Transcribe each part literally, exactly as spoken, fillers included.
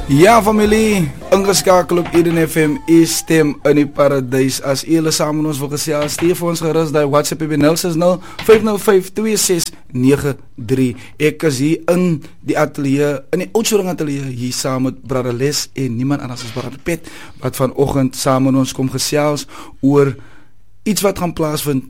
Ja, familie, ingeskakel op Eden F M, u stem in die paradys. As julle saam met ons wil gesels, stuur vir ons gerus daai WhatsApp by nul ses nul vyf nul vyf twee ses nege drie. Ek is hier in die ateljee, in die Oudtshoorn ateljee, hier saam met Brother Les en niemand anders as Brother Pet, wat vanoggend saam met ons kom gesels oor iets wat gaan plaasvind.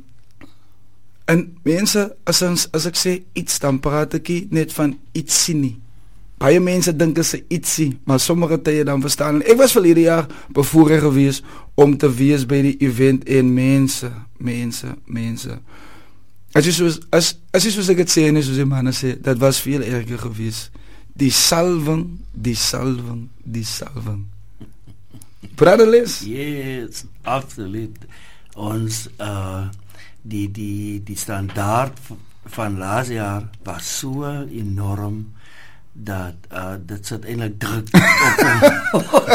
En mense, as, ons, as ek sê iets, dan praat ek net van ietsie nie. Baie mense dink is 'n ietsie, maar sommige tye dan verstaan. Ek was vir hierdie jaar bevoorreg gewees om te wees by die event en mense, mense, mense. As jy soos, as, as jy soos ek het sê en soos die manne sê, dat was veel erger gewees. Die salving, die salving, die salving. Brother Les? Yes, absoluut. Ons, uh, die, die, die standaard van laas jaar was so enorm, dat uh, dit sit eintlik druk op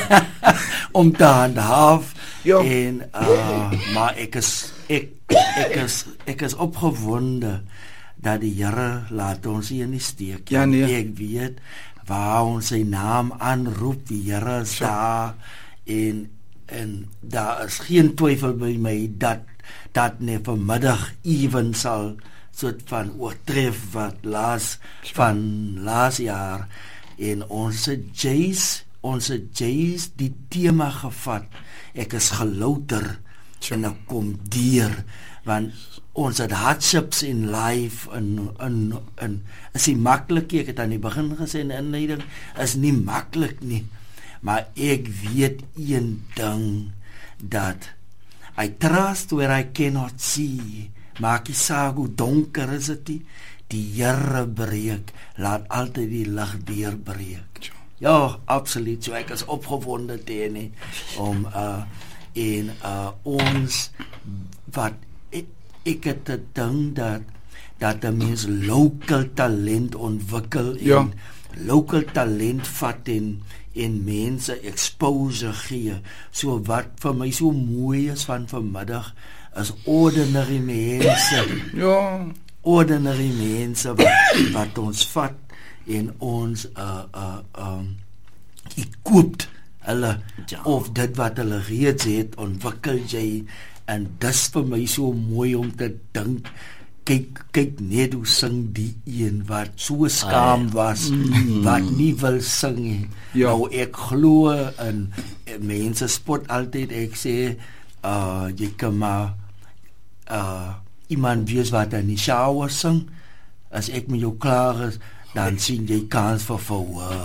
om te handhaaf en uh, maar ek is ek ek is ek is opgewonde dat die Here laat ons hier in die steek. Ja, nee. Ek weet waar ons sy naam aanroep, die Here is so daar en en daar is geen twyfel by my dat dat net vanmiddag ewen sal soort van oortref wat laas van laas jaar en ons Jays, ons Jays die tema gevat, ek is gelouter en ek kom deur, want ons het hardships in life en, en, en is nie maklik, ek het aan die begin gesê in die inleiding, is nie maklik nie, maar ek weet een ding, dat I trust where I cannot see. Maak nie saak hoe donker is dit nie, die Here breek, laat altyd die lig deurbreek. Ja, absoluut, so ek is opgewonde teen nie, om uh, en uh, ons, wat, ek, ek het die ding dat, dat die mens local talent ontwikkel, en ja. local talent vat en, en mense exposure gee, so wat vir my so mooi is van vanmiddag, is ordinary mense, ja. ordinary mense wat, wat ons vat en ons uh, uh, um, equipped hulle, ja. Of dit wat hulle reeds het, ontwikkel jy, en dis vir my so mooi om te dink, kyk, kyk net hoe sing die een wat so skaam was, mm. wat nie wil sing, ja. Nou ek glo, en mense spot altyd, ek sê, uh, jy kan maar Uh, iemand wees wat in die shower sing, as ek met jou klaar is, dan sien jy kans vir verhoor.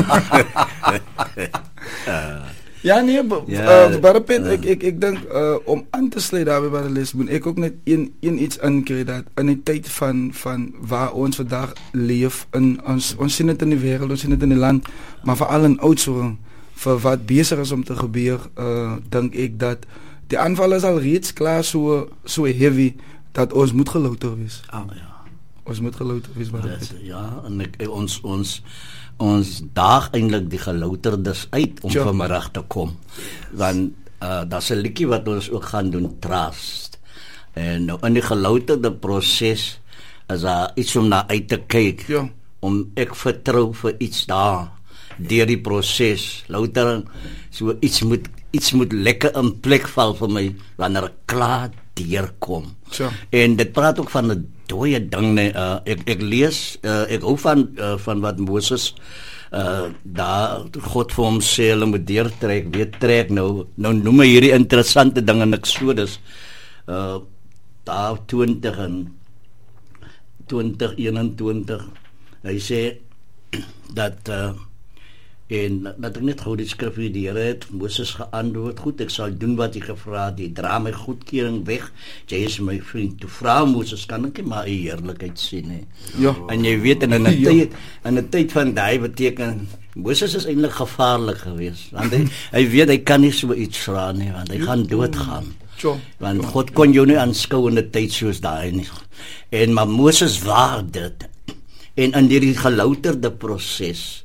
Ja, nee, Brother Pet, ek, ek, ek denk, uh, om aan te sluit daarby by die les, moet ek ook net een, een iets inkry, dat in die tyd van, van waar ons vandag leef, in, ons, ons sien het in die wereld, ons sien het in die land, maar vooral in Oudtshoorn, vir wat bezig is om te gebeur, uh, denk ek dat die aanval is al reeds klaar so, so heavy, dat ons moet gelouter wees. Ah, ja. Ons moet gelouter wees. Yes, ja, en ek, ons, ons, ons daag eindelijk die gelouterdes uit, om ja. vanmiddag te kom. Want, uh, dat is een liedjie wat ons ook gaan doen, trust. En nou, in die gelouterde proces, is daar iets om naar uit te kyk, ja. om ek vertrou vir iets daar, deur die proces, loutering, so iets moet, iets moet lekker in plek val vir my, wanneer ek klaar deurkom. So. En dit praat ook van 'n dooie ding, nee, uh, ek, ek lees, uh, ek hou van, uh, van wat Moses, uh, daar, God vir hom sê, hulle moet deurtrek, weer trek, nou, nou noem my hierdie interessante ding in Exodus, uh, daar twintig en twintig eenentwintig, hy sê, dat, uh, en dat ek net gou die skrif hier, die Here het Moses geantwoord, goed, ek sal doen wat jy gevra het, jy dra my goedkeuring weg, jy is my vriend. Toe vra Moses, kan ek nie maar die heerlikheid sien, he? Ja. En jy weet, in 'n ja. tyd, in 'n tyd van daai beteken, Moses is eintlik gevaarlik geweest, want hy, hy weet, hy kan nie so iets vra nie, want hy gaan doodgaan. Ja. Want God kon jou nie aanskou in 'n tyd soos daai nie. En maar Moses waar dit, en in hierdie gelouterde proses,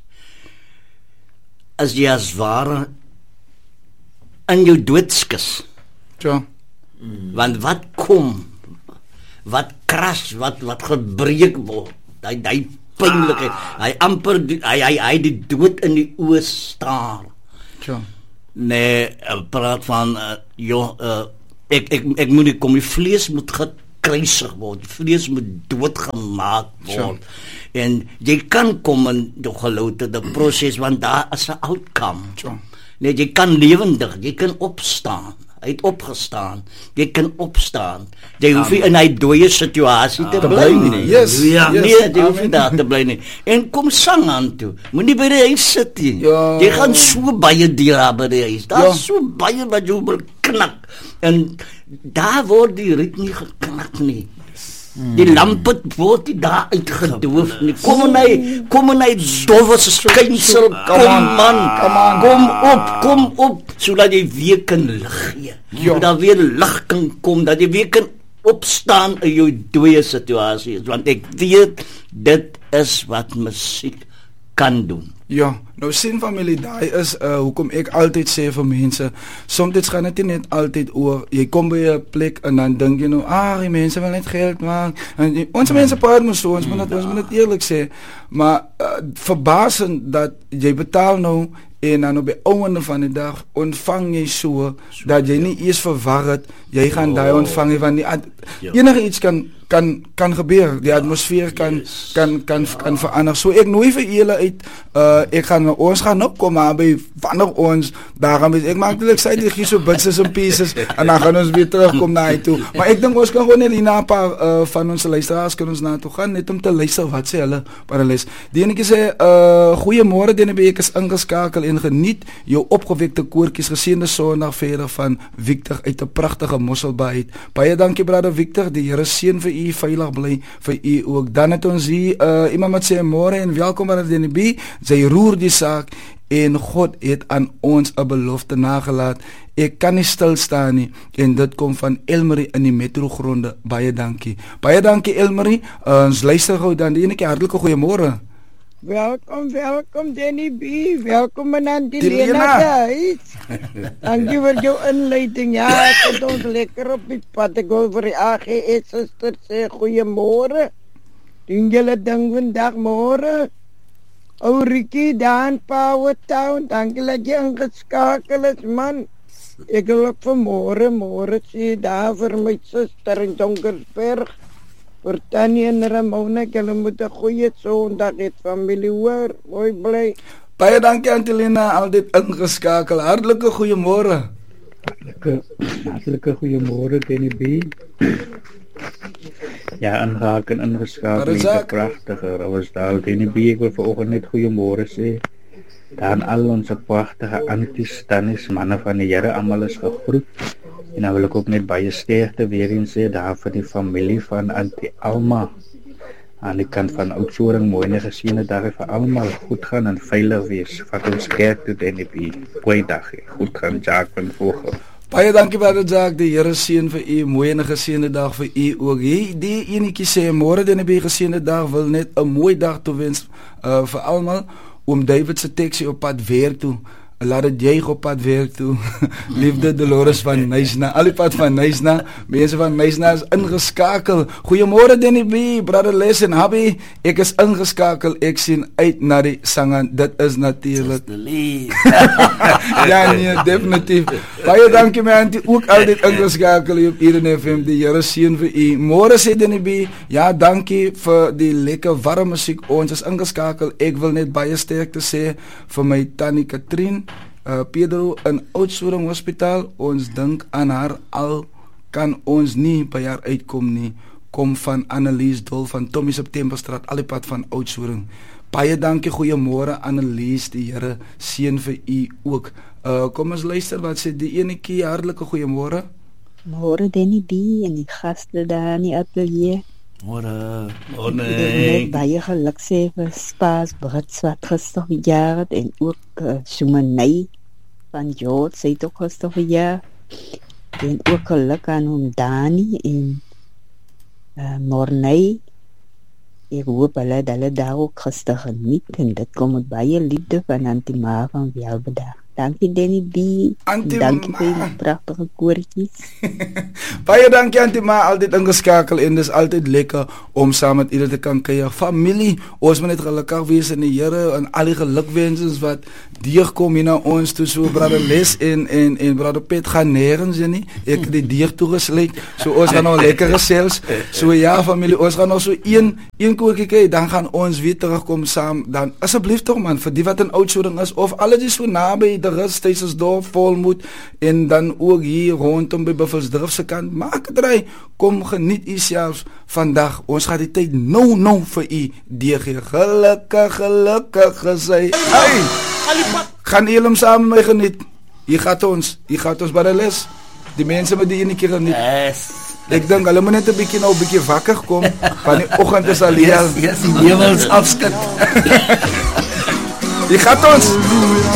as jy as ware in jou doodskus. Ja. Mm. Want wat kom, wat kras, wat, wat gebreek word, die, die pynlik. Hy amper hy hy hy die dood in die oë staar. Ja. Nee, praat van uh, joh, uh, ek ek ek moet nie kom die vlees moet gekruisig word. Die vlees moet doodgemaak word. Ja. En jy kan kom in die gelouterde proses want daar is 'n outcome. Ja. Nee, jy kan lewendig, jy kan opstaan. Hy het opgestaan. Jy kan opstaan. Jy hoef nie in hy dooie situasie te bly nie. Yes, ja, yes, nee, jy hoef nie daar te bly nie. En kom sang aan toe. Moenie by die huis sit nie. Ja. Jy gaan so baie diere by die huis. Daar Ja. is so baie wat jy wil knak. En daar word die ritme nie geknak nie. Hmm. Die lampe word nie daar uitgedoof nie. Kom en hy, kom en hy dowwe skynsel, kom man, kom op, kom op, sodat jy weer kan lig gee. Ja. Dat weer lig kan kom, dat jy weer kan opstaan in jou dooie situasie, want ek weet dit is wat musiek kan doen. Ja, nou sien familie, daai is uh, hoekom ek altyd sê vir mense, soms gaan dit nie net altyd oor, jy kom by 'n plek en dan dink jy nou, ah, die mense wil net geld maak, en die, ons mense praat mos so, ons moet dit, ons moet dit eerlik sê, maar uh, verbasend dat jy betaal nou, en dan op die ouende van die dag ontvang jy so, dat jy nie eers verwar het, jy gaan oh. daai ontvang, want die, enige iets kan kan kan gebeur, die atmosfeer kan yes. kan kan ja. kan verander. So ek nooi vir julle uit, uh, ek gaan ons gaan opkom maar by wanneer ons daar gaan ek maak dit ek sê dit gee so bits and pieces en dan gaan ons weer terugkom na hy toe. Maar ek dink ons kan gewoon net hierna 'n paar uh, van ons luisteraars kan ons na toe gaan net om te luister wat sê hulle Parallels. Die enetjie sê uh, goeiemôre D N B, ek is ingeskakel en geniet jou opgewekte koortjies, geseënde Sondag verder van Victor uit 'n pragtige Mosselbaai uit. Baie dankie brother Victor, die Here seën vir u, veilig bly vir u ook. Dan het ons hier uh, iemand wat sê môre en welkom by D N B. Sy roer die saak en God het aan ons 'n belofte nagelaat. Ek kan nie stil staan nie en dit kom van Elmarie in die metrogronde. Baie dankie. Baie dankie Elmarie. Uh, ons luister gou dan die enetjie hartlike goeiemôre. Welkom, welkom D N B. Welkom aan Antilena. Dankie vir jou inleiding. Ja, ek het ons lekker op die pad. Ek wil vir die A G S suster sê goeiemôre. Doen julle ding vandag môre. Ou Ricky daar in Power Town. Dankie dat jy ingeskakel is man. Ek wil ook vir môre, môre sê daar vir my suster in Donkersberg. Vir Tannie en Ramona, julle moet 'n goeie Sondag hê familie hoor. Mooi bly. Baie dankie Antilena, altyd ingeskakel. Hartlike goeiemôre. Hartlike hartlike goeiemôre D N B. Ja, aanraak en ingeskakel. Dit pragtige. Was daar D N B, ek wil vanoggend net goeiemôre sê. Dan al ons pragtige anti-stanis manne van die Here almal is gegroet. En dan wil ek ook net baie sterkte weer eens sê daar vir die familie van Auntie Alma aan die kant van Oudtshoorn. Mooi en geseënde dag vir almal, goed gaan en veilig wees. Vat ons kerk toe D N B. Goeie dag, goed gaan Jacques van Vogel. Baie dankie brother Jacques, die Here seën vir u, mooi en geseënde dag vir u ook. Hier die enetjie sê môre D N B geseënde dag, wil net 'n mooi dag toewens uh, vir almal. Oom David se taxi op pad werk toe. Laat dit jy op pad werk toe. Liefde Dolores van Nysna, al die pad van Nysna. Mense van Nysna is ingeskakel. Goeiemôre D N B, brother Les en Happy. Ek is ingeskakel. Ek sien uit na die sang. Dit is natuurlik. Ja nee, definitief. Baie dankie my auntie, ook altyd ingeskakel op I R N F M. Die Here seën vir u. Môre sê D N B. Ja, dankie vir die lekker warm musiek. Ons is ingeskakel. Ek wil net baie sterkte sê vir my tannie Katrien. Uh, Pedro in Oudtshoorn Hospitaal, ons dink aan haar al kan ons nie by haar uitkom nie. Kom van Annelies Dol van Tommy Septemberstraat, al die pad van Oudtshoorn. Baie dankie, goeiemôre Annelies, die Here seën vir u ook. Uh, kom ons luister wat sê die enetjie, hartlike goeiemôre. Môre D N B en die gaste daar in die atelier. Môre, môre. Net baie geluk sê vir Spaas Brits wat gister verjaar het en ook uh, Sumanay van George sê het ook gister verjaar. En ook geluk aan hom Dani en uh, Morney. Ek hoop hulle dat hulle daar ook gister geniet en dit kom met baie liefde van Auntie Ma van Welbedag. Dankie Danny B. Auntie Dankie Ma. vir die pragtige koortjies. Baie dankie Auntie Ma, altyd ingeskakel en dis altyd lekker om saam met julle te kan kuier. Familie, ons moet net gelukkig wees in die Here en al die gelukwensens wat deurkom hier na ons toe, so brother Les en en en brother Pet gaan nêrens nie. Ek het die deur toegesluit. So ons gaan nou lekker gesels. So ja familie, ons gaan nou so een een koortjie kry, dan gaan ons weer terugkom saam. Dan asseblief tog man, vir die wat in Oudtshoorn is of alles is so naby die Rusthuisdorp, Volmoed en dan ook hier rondom by Buffelsdorp se kant. Maak dit ry, kom geniet u selfs vandag. Ons gaan die tyd nou nou vir u deurgee. Gelukkig, gelukkig gesê. Hey! Gaan julle hom saam met my geniet. Hier gaan ons, hier gaan ons by die les. Die mense met die ene keer geniet. Yes. Ek dink hulle moet net 'n bietjie nou 'n bietjie wakker kom, van die oggend is al hier. Yes, yes, die hemels afskud. Hier gaan ons.